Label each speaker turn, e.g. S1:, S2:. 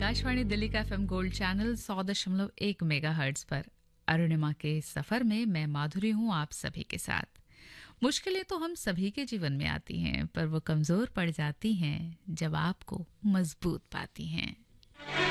S1: आकाशवाणी दिल्ली का FM gold channel 100.1 megahertz पर। अरुणिमा के सफर में मैं माधुरी हूं आप सभी के साथ। मुश्किलें तो हम सभी के जीवन में आती हैं, पर वो कमजोर पड़ जाती हैं जब आपको मजबूत पाती हैं।